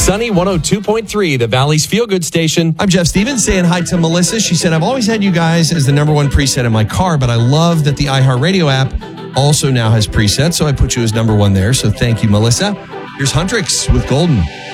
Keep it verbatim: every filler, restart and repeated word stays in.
Sunny one oh two point three, the Valley's Feel Good station. I'm Jeff Stevens saying hi to Melissa. She said, I've always had you guys as the number one preset in my car, but I love that the iHeartRadio app also now has presets, so I put you as number one there. So thank you, Melissa. Here's Huntrix with Golden.